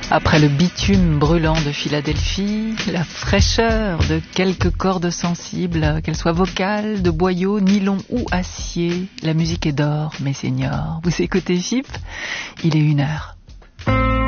Après le bitume brûlant de Philadelphie, la fraîcheur de quelques cordes sensibles, qu'elles soient vocales, de boyaux, nylon ou acier, la musique est d'or, mes seigneurs. Vous écoutez FIP ? Il est 1h.